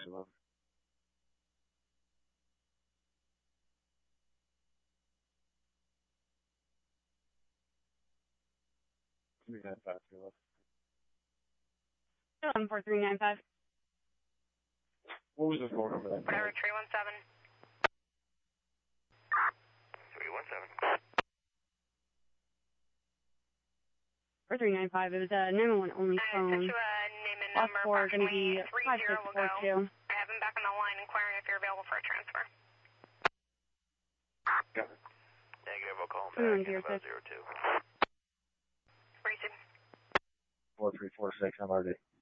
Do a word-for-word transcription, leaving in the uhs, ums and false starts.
eleven. three nine five three eleven. eleven four three nine five. What was the phone number? Whatever, three one seven. three one seven. four three nine five. It was a nine one one only phone. I sent you a name and Last number. four going to be five six will four go. two. I have him back on the line inquiring if you're available for a transfer. Got it. Negative, I'll call him Mm, back in about zero two. Racing. four three four six, I'm already.